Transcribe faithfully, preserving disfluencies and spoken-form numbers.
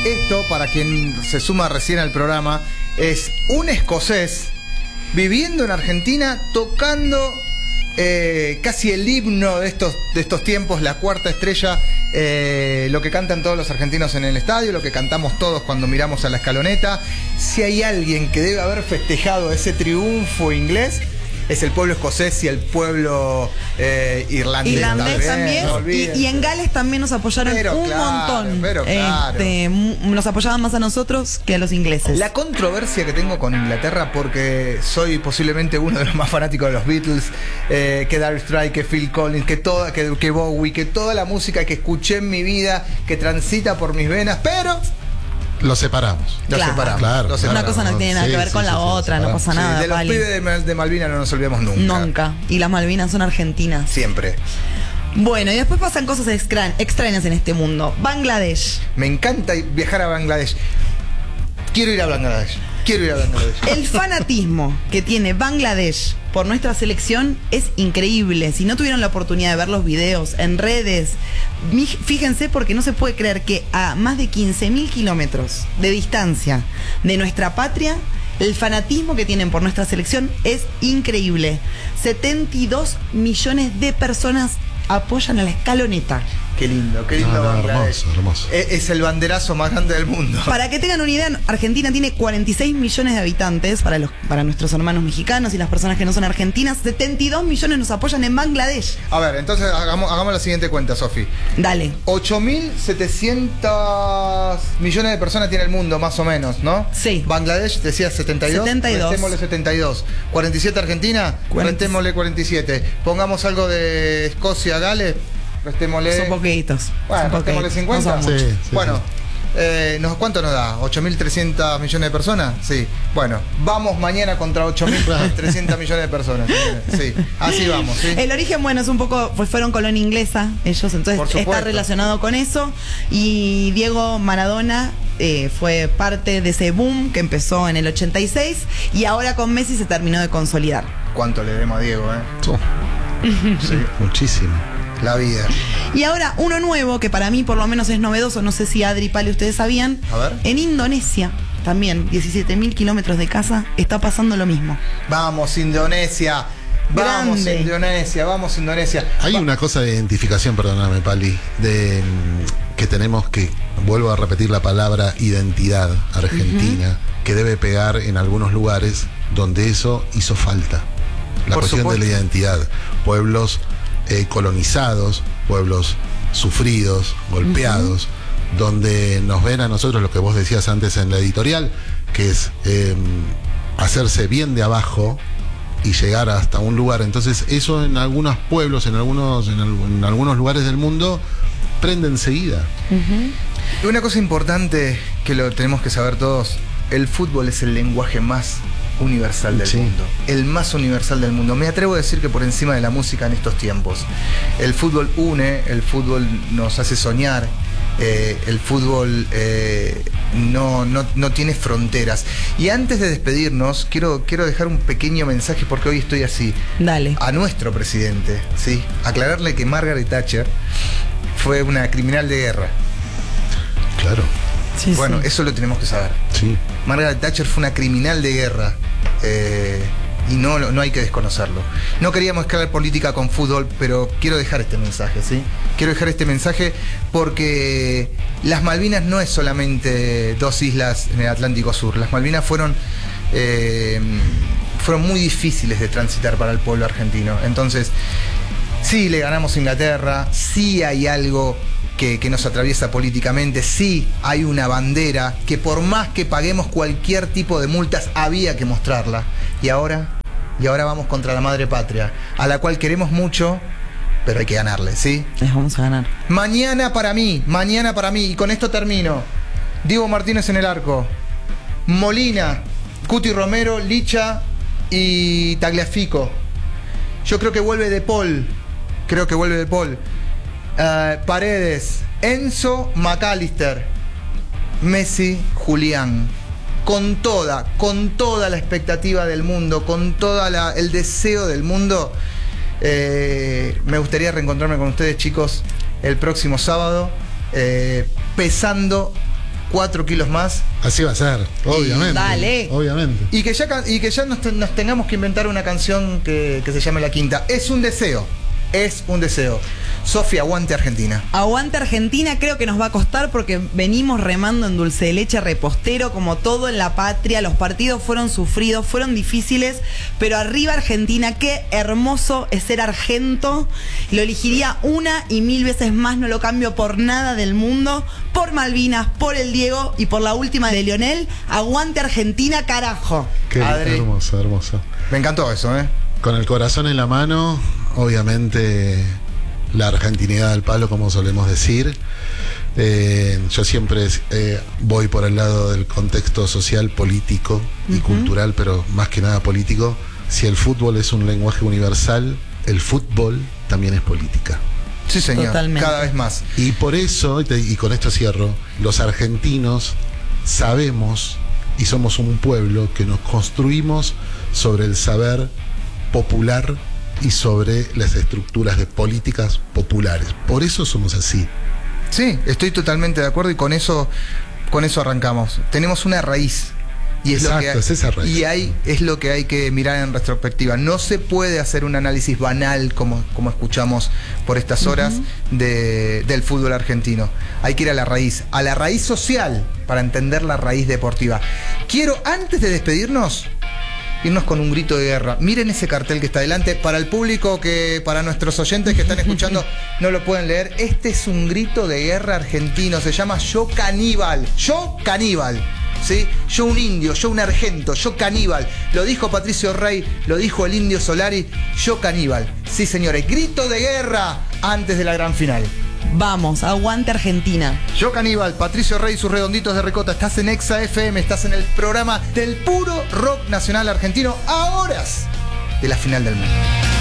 Esto, para quien se suma recién al programa, es un escocés viviendo en Argentina tocando eh, casi el himno de estos, de estos tiempos, la cuarta estrella, eh, lo que cantan todos los argentinos en el estadio, lo que cantamos todos cuando miramos a la escaloneta. Si hay alguien que debe haber festejado ese triunfo inglés, es el pueblo escocés y el pueblo eh, irlandés. Irlandés también. No y, y en Gales también nos apoyaron pero un claro, montón. Pero claro. Este, nos apoyaban más a nosotros que a los ingleses. La controversia que tengo con Inglaterra, porque soy posiblemente uno de los más fanáticos de los Beatles, eh, que Dire Straits, que Phil Collins, que, toda, que, que Bowie, que toda la música que escuché en mi vida, que transita por mis venas, pero... Lo separamos. Lo Claro. separamos. Claro, Lo Una separamos. cosa no tiene nada Sí, que ver sí, con sí, la sí, otra, no separamos. pasa nada. Sí, de los Pali. pibes de, Mal- de Malvinas no nos olvidamos nunca. Nunca. Y las Malvinas son argentinas. Siempre. Bueno, y después pasan cosas extra- extrañas en este mundo. Bangladesh. Me encanta viajar a Bangladesh. Quiero ir a Bangladesh. Quiero ir a Bangladesh. El fanatismo que tiene Bangladesh por nuestra selección es increíble. Si no tuvieron la oportunidad de ver los videos en redes, mi- fíjense, porque no se puede creer que a más de quince mil kilómetros de distancia de nuestra patria, el fanatismo que tienen por nuestra selección es increíble. setenta y dos millones de personas apoyan a la escaloneta. Qué lindo, qué lindo No, no, Bangladesh. hermoso, hermoso. Es, es el banderazo más grande del mundo. Para que tengan una idea, Argentina tiene cuarenta y seis millones de habitantes para, los, para nuestros hermanos mexicanos y las personas que no son argentinas. setenta y dos millones nos apoyan en Bangladesh. A ver, entonces hagamos, hagamos la siguiente cuenta, Sofi. Dale. ocho mil setecientos millones de personas tiene el mundo, más o menos, ¿no? Sí. Bangladesh, decía setenta y dos. setenta y dos. Restémosle setenta y dos. cuarenta y siete Argentina, cuarenta. restémosle cuarenta y siete. Pongamos algo de Escocia, Gales, restémosle... Son poquitos. Bueno, son restémosle poquitos. cincuenta. No son muchos. Sí, sí, bueno, sí. eh, ¿nos- ¿cuánto nos da? ¿ocho mil trescientos millones de personas? Sí. Bueno, vamos mañana contra ocho mil trescientos millones de personas. Sí, así vamos, ¿sí? El origen, bueno, es un poco, pues fueron colonia inglesa ellos, Por entonces supuesto. está relacionado con eso. Y Diego Maradona eh, fue parte de ese boom que empezó en el ochenta y seis y ahora con Messi se terminó de consolidar. ¿Cuánto le demos a Diego, eh? Oh, Sí, muchísimo. la vida. Y ahora uno nuevo, que para mí por lo menos es novedoso, no sé si Adri, Pali, ustedes sabían. A ver. En Indonesia, también, diecisiete mil kilómetros de casa, está pasando lo mismo. Vamos, Indonesia. Vamos, Grande. Indonesia. Vamos, Indonesia. Hay Va- una cosa de identificación, perdóname, Pali, de mm, que tenemos que, vuelvo a repetir la palabra identidad argentina, que debe pegar en algunos lugares donde eso hizo falta. La Por cuestión supuesto. de la identidad. Pueblos eh, colonizados, pueblos sufridos, golpeados, donde nos ven a nosotros, lo que vos decías antes en la editorial, que es eh, hacerse bien de abajo y llegar hasta un lugar. Entonces eso en algunos pueblos, en algunos, en, al- en algunos lugares del mundo, prende enseguida. Y una cosa importante que lo tenemos que saber todos, el fútbol es el lenguaje más universal del Sí. mundo. El más universal del mundo. Me atrevo a decir que por encima de la música en estos tiempos. El fútbol une, el fútbol nos hace soñar, eh, el fútbol eh, no, no, no tiene fronteras. Y antes de despedirnos, quiero, quiero dejar un pequeño mensaje porque hoy estoy así. Dale. A nuestro presidente, ¿sí? Aclararle que Margaret Thatcher fue una criminal de guerra. Claro, Sí, Bueno, sí. eso lo tenemos que saber. sí. Margaret Thatcher fue una criminal de guerra eh, y no, no hay que desconocerlo. No queríamos mezclar política con fútbol, pero quiero dejar este mensaje, ¿sí? Quiero dejar este mensaje porque las Malvinas no es solamente dos islas en el Atlántico Sur. Las Malvinas fueron, eh, fueron muy difíciles de transitar para el pueblo argentino. Entonces, sí le ganamos a Inglaterra, sí hay algo que, que nos atraviesa políticamente, sí hay una bandera que por más que paguemos cualquier tipo de multas, había que mostrarla. Y ahora, y ahora vamos contra la madre patria, a la cual queremos mucho, pero hay que ganarle, ¿sí? Les vamos a ganar. Mañana para mí, mañana para mí, y con esto termino. Diego Martínez en el arco, Molina, Cuti Romero, Licha y Tagliafico. Yo creo que vuelve De Paul, creo que vuelve De Paul. Uh, Paredes, Enzo, McAllister, Messi, Julián. Con toda, con toda la expectativa del mundo, con todo el deseo del mundo, eh, me gustaría reencontrarme con ustedes, chicos, el próximo sábado, eh, pesando cuatro kilos más. Así va a ser, obviamente. Dale. Obviamente. Y que ya, ca- y que ya nos, te- nos tengamos que inventar una canción que, que se llame La Quinta. Es un deseo. Es un deseo. Sofía, aguante Argentina. Aguante Argentina, creo que nos va a costar porque venimos remando en dulce de leche repostero como todo en la patria. Los partidos fueron sufridos, fueron difíciles, pero arriba Argentina, qué hermoso es ser argento. Lo elegiría una y mil veces más, no lo cambio por nada del mundo. Por Malvinas, por el Diego y por la última de Lionel. Aguante Argentina, carajo. Qué Adri. hermoso, hermoso. Me encantó eso, ¿eh? Con el corazón en la mano, obviamente la argentinidad al palo, como solemos decir. Eh, yo siempre eh, voy por el lado del contexto social, político y Uh-huh. cultural, pero más que nada político. Si el fútbol es un lenguaje universal, el fútbol también es política. Sí, señor. Totalmente. Cada vez más. Y por eso, y, te- y con esto cierro, los argentinos sabemos y somos un pueblo que nos construimos sobre el saber popular y sobre las estructuras de políticas populares. Por eso somos así. Sí, estoy totalmente de acuerdo y con eso, con eso arrancamos. Tenemos una raíz. Y es Exacto, lo que es esa raíz. Y hay, es lo que hay que mirar en retrospectiva. No se puede hacer un análisis banal como, como escuchamos por estas horas Uh-huh. de, del fútbol argentino. Hay que ir a la raíz, a la raíz social para entender la raíz deportiva. Quiero, antes de despedirnos, irnos con un grito de guerra. Miren ese cartel que está adelante. Para el público, que para nuestros oyentes que están escuchando no lo pueden leer, este es un grito de guerra argentino. Se llama Yo Caníbal. Yo Caníbal. ¿Sí? Yo un indio, yo un argento, yo caníbal. Lo dijo Patricio Rey, lo dijo el Indio Solari. Yo caníbal. Sí, señores. Grito de guerra antes de la gran final. Vamos, aguante Argentina. Yo caníbal, Patricio Rey y sus redonditos de ricota. Estás en Exa F M, estás en el programa del puro rock nacional argentino a horas de la final del mundo.